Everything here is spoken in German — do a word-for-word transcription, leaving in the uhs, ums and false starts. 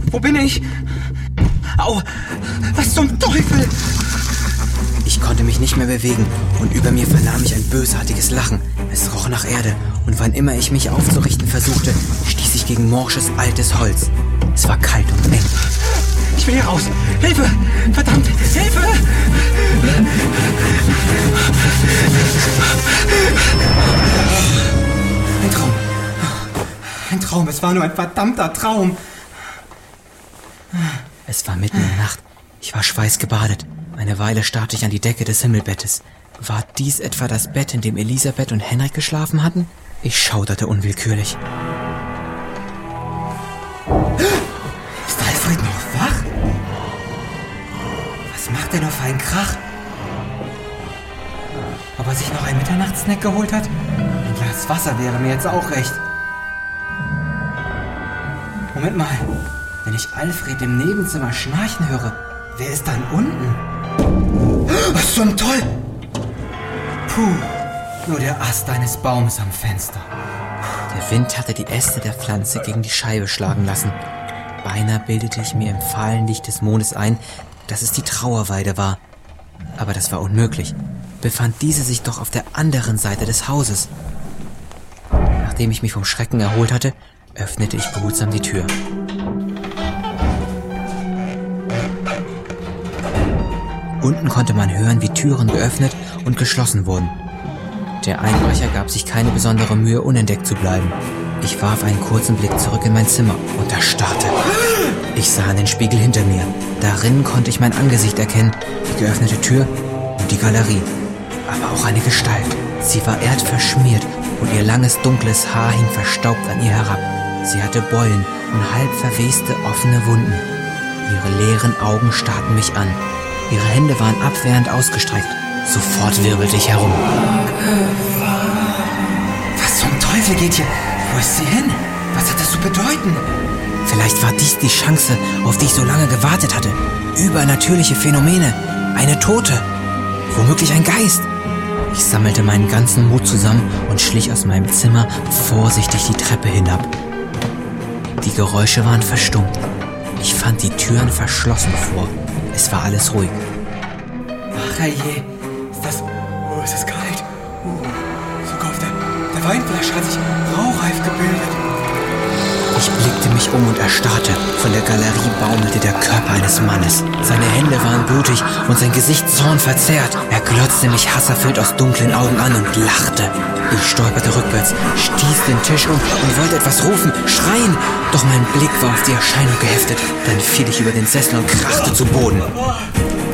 Wo bin ich? Au! Was zum Teufel? Ich konnte mich nicht mehr bewegen und über mir vernahm ich ein bösartiges Lachen. Es roch nach Erde und wann immer ich mich aufzurichten versuchte, stieß ich gegen morsches, altes Holz. Es war kalt und eng. Ich will hier raus! Hilfe! Verdammt! Hilfe! Ein Traum. Ein Traum. Es war nur ein verdammter Traum. Es war mitten in der Nacht. Ich war schweißgebadet. Eine Weile starrte ich an die Decke des Himmelbettes. War dies etwa das Bett, in dem Elisabeth und Henrik geschlafen hatten? Ich schauderte unwillkürlich. Ist Alfred noch wach? Was macht er nur für einen Krach? Ob er sich noch einen Mitternachtssnack geholt hat? Ein Glas Wasser wäre mir jetzt auch recht. Moment mal. Wenn ich Alfred im Nebenzimmer schnarchen höre, wer ist dann unten? Was zum Teufel? Puh, nur der Ast eines Baumes am Fenster. Der Wind hatte die Äste der Pflanze gegen die Scheibe schlagen lassen. Beinahe bildete ich mir im fahlen Licht des Mondes ein, dass es die Trauerweide war. Aber das war unmöglich. Befand diese sich doch auf der anderen Seite des Hauses. Nachdem ich mich vom Schrecken erholt hatte, öffnete ich behutsam die Tür. Unten konnte man hören, wie Türen geöffnet und geschlossen wurden. Der Einbrecher gab sich keine besondere Mühe, unentdeckt zu bleiben. Ich warf einen kurzen Blick zurück in mein Zimmer und erstarrte. Ich sah in den Spiegel hinter mir. Darin konnte ich mein Angesicht erkennen, die geöffnete Tür und die Galerie. Aber auch eine Gestalt. Sie war erdverschmiert und ihr langes, dunkles Haar hing verstaubt an ihr herab. Sie hatte Beulen und halb verweste, offene Wunden. Ihre leeren Augen starrten mich an. Ihre Hände waren abwehrend ausgestreckt. Sofort wirbelte ich herum. Was zum Teufel geht hier? Wo ist sie hin? Was hat das zu bedeuten? Vielleicht war dies die Chance, auf die ich so lange gewartet hatte. Übernatürliche Phänomene. Eine Tote. Womöglich ein Geist. Ich sammelte meinen ganzen Mut zusammen und schlich aus meinem Zimmer vorsichtig die Treppe hinab. Die Geräusche waren verstummt. Ich fand die Türen verschlossen vor. Es war alles ruhig. Ach je, ist das... Oh, ist das kalt. Oh, sogar auf der, der Weinflasche hat sich rauchreif gebildet. Ich blickte mich um und erstarrte. Von der Galerie baumelte der Körper eines Mannes. Seine Hände waren blutig und sein Gesicht zornverzerrt. Er glotzte mich hasserfüllt aus dunklen Augen an und lachte. Ich stolperte rückwärts, stieß den Tisch um und wollte etwas rufen, schreien. Doch mein Blick war auf die Erscheinung geheftet. Dann fiel ich über den Sessel und krachte zu Boden.